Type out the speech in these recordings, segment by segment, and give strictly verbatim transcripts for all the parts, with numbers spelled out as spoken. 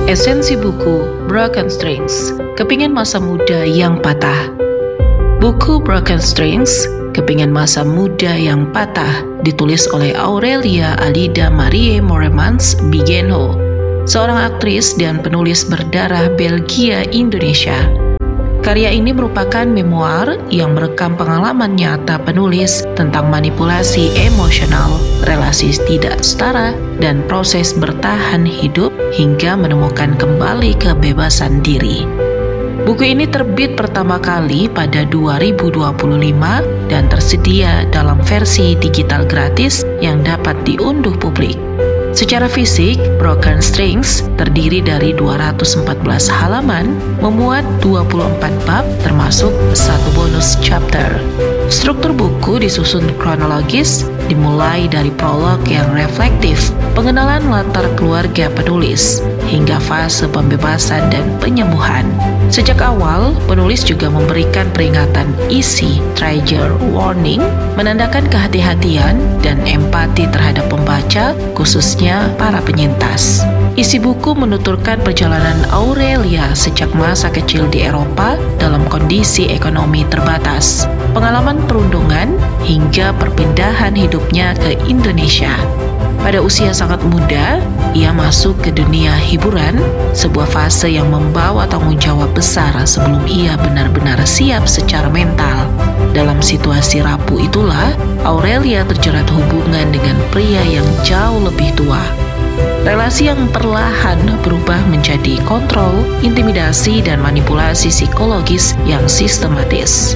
Esensi buku Broken Strings, Kepingan Masa Muda yang Patah. Buku Broken Strings, Kepingan Masa Muda yang Patah ditulis oleh Aurelia Alida Marie Moermans Bigenho, seorang aktris dan penulis berdarah Belgia Indonesia. Karya ini merupakan memoir yang merekam pengalaman nyata penulis tentang manipulasi emosional, relasi tidak setara, dan proses bertahan hidup hingga menemukan kembali kebebasan diri. Buku ini terbit pertama kali pada dua ribu dua puluh lima dan tersedia dalam versi digital gratis yang dapat diunduh publik. Secara fisik, Broken Strings terdiri dari dua ratus empat belas halaman, memuat dua puluh empat bab termasuk satu bonus chapter. Struktur buku disusun kronologis, dimulai dari prolog yang reflektif, pengenalan latar keluarga penulis, hingga fase pembebasan dan penyembuhan. Sejak awal, penulis juga memberikan peringatan isi trigger warning, menandakan kehati-hatian dan empati terhadap pembaca, khususnya para penyintas. Isi buku menuturkan perjalanan Aurelia sejak masa kecil di Eropa dalam kondisi ekonomi terbatas, pengalaman perundungan, hingga perpindahan hidupnya ke Indonesia. Pada usia sangat muda, ia masuk ke dunia hiburan, sebuah fase yang membawa tanggung jawab besar sebelum ia benar-benar siap secara mental. Dalam situasi rapuh itulah, Aurelia terjerat hubungan dengan pria yang jauh lebih tua. Relasi yang perlahan berubah menjadi kontrol, intimidasi, dan manipulasi psikologis yang sistematis.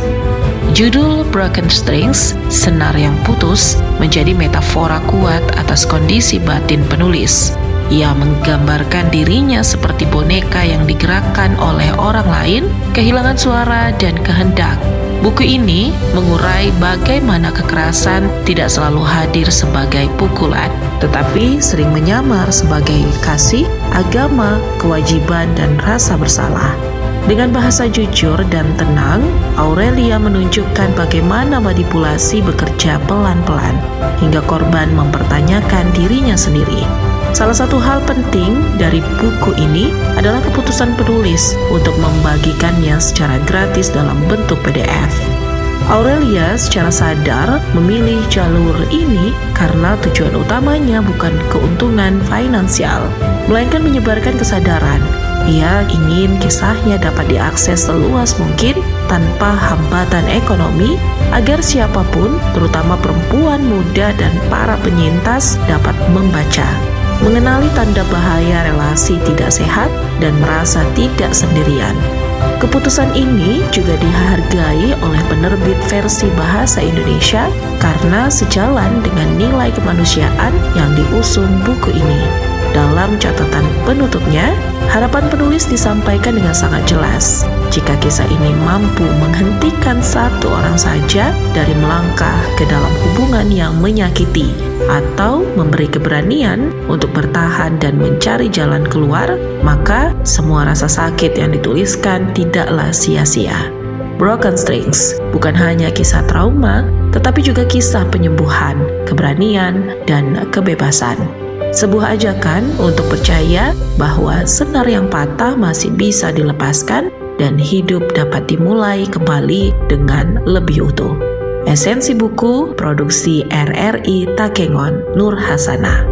Judul Broken Strings, Senar yang Putus, menjadi metafora kuat atas kondisi batin penulis. Ia menggambarkan dirinya seperti boneka yang digerakkan oleh orang lain, kehilangan suara dan kehendak. Buku ini mengurai bagaimana kekerasan tidak selalu hadir sebagai pukulan, tetapi sering menyamar sebagai kasih, agama, kewajiban, dan rasa bersalah. Dengan bahasa jujur dan tenang, Aurelia menunjukkan bagaimana manipulasi bekerja pelan-pelan, hingga korban mempertanyakan dirinya sendiri. Salah satu hal penting dari buku ini adalah keputusan penulis untuk membagikannya secara gratis dalam bentuk P D F. Aurelia secara sadar memilih jalur ini karena tujuan utamanya bukan keuntungan finansial, melainkan menyebarkan kesadaran. Ia ingin kisahnya dapat diakses seluas mungkin tanpa hambatan ekonomi, agar siapapun, terutama perempuan muda dan para penyintas, dapat membaca, mengenali tanda bahaya relasi tidak sehat, dan merasa tidak sendirian. Keputusan ini juga dihargai oleh penerbit versi bahasa Indonesia karena sejalan dengan nilai kemanusiaan yang diusung buku ini. Dalam catatan penutupnya, harapan penulis disampaikan dengan sangat jelas. Jika kisah ini mampu menghentikan satu orang saja dari melangkah ke dalam hubungan yang menyakiti, atau memberi keberanian untuk bertahan dan mencari jalan keluar, maka semua rasa sakit yang dituliskan tidaklah sia-sia. Broken Strings bukan hanya kisah trauma, tetapi juga kisah penyembuhan, keberanian, dan kebebasan. Sebuah ajakan untuk percaya bahwa senar yang patah masih bisa dilepaskan dan hidup dapat dimulai kembali dengan lebih utuh. Esensi buku produksi R R I Takengon Nur Hasanah.